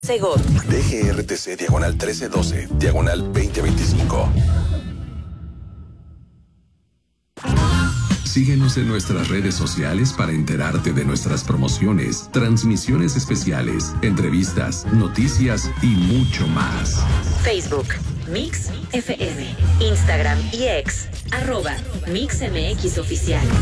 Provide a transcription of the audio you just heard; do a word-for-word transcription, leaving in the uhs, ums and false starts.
Segov. D G R T C diagonal trece doce, diagonal veinte veinticinco. Síguenos en nuestras redes sociales para enterarte de nuestras promociones, transmisiones especiales, entrevistas, noticias y mucho más. Facebook, Mix F M. Instagram y X, arroba Mix M X Oficial.